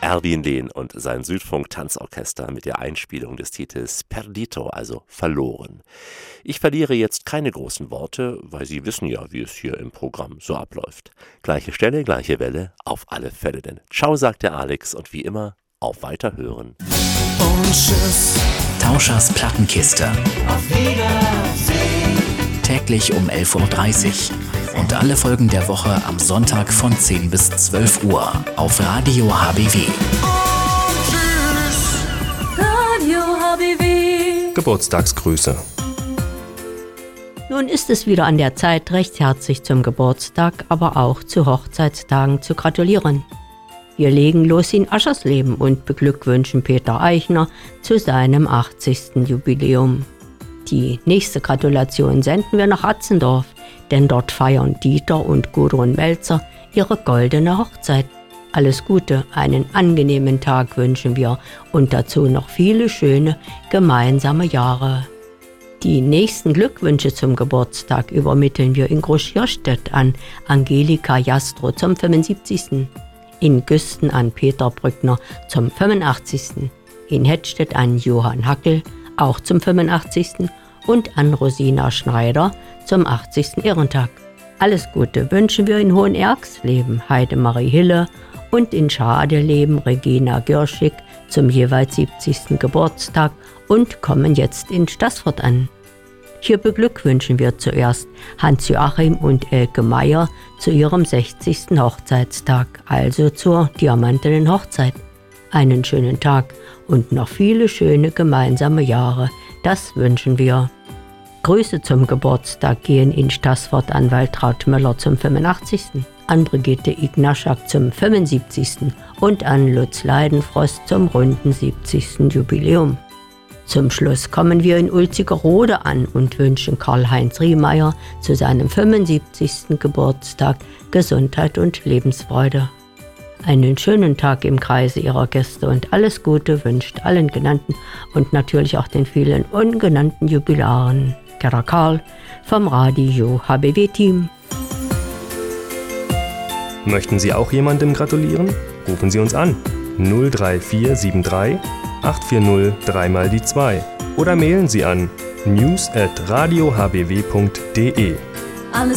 Erwin Lehn und sein Südfunk-Tanzorchester mit der Einspielung des Titels Perdito, also verloren. Ich verliere jetzt keine großen Worte, weil Sie wissen ja, wie es hier im Programm so abläuft. Gleiche Stelle, gleiche Welle, auf alle Fälle denn. Ciao, sagt der Alex und wie immer, auf Weiterhören. Und tschüss. Tauschers Plattenkiste. Auf Wiedersehen. Täglich um 11.30 Uhr. Und alle Folgen der Woche am Sonntag von 10 bis 12 Uhr auf Radio HBW. Und tschüss. Radio HBW. Geburtstagsgrüße. Nun ist es wieder an der Zeit, recht herzlich zum Geburtstag, aber auch zu Hochzeitstagen zu gratulieren. Wir legen los in Aschersleben und beglückwünschen Peter Eichner zu seinem 80. Jubiläum. Die nächste Gratulation senden wir nach Atzendorf, denn dort feiern Dieter und Gudrun Melzer ihre goldene Hochzeit. Alles Gute, einen angenehmen Tag wünschen wir und dazu noch viele schöne gemeinsame Jahre. Die nächsten Glückwünsche zum Geburtstag übermitteln wir in Großjörstedt an Angelika Jastro zum 75., in Güsten an Peter Brückner zum 85., in Hettstedt an Johann Hackel, auch zum 85. und an Rosina Schneider zum 80. Ehrentag. Alles Gute wünschen wir in Hohenerxleben Heidemarie Hille und in Schadeleben Regina Girschig zum jeweils 70. Geburtstag und kommen jetzt in Staßfurt an. Hier beglückwünschen wir zuerst Hans-Joachim und Elke Meyer zu ihrem 60. Hochzeitstag, also zur diamantenen Hochzeit. Einen schönen Tag und noch viele schöne gemeinsame Jahre, das wünschen wir. Grüße zum Geburtstag gehen in Staßfurt an Waltraud Möller zum 85., an Brigitte Ignaschak zum 75. und an Lutz Leidenfrost zum runden 70. Jubiläum. Zum Schluss kommen wir in Ulzigerode an und wünschen Karl-Heinz Riemeyer zu seinem 75. Geburtstag Gesundheit und Lebensfreude. Einen schönen Tag im Kreise Ihrer Gäste und alles Gute wünscht allen Genannten und natürlich auch den vielen ungenannten Jubilaren. Gerda Karl vom Radio HBW-Team. Möchten Sie auch jemandem gratulieren? Rufen Sie uns an 03473 840 3x2 oder mailen Sie an news@radiohbw.de.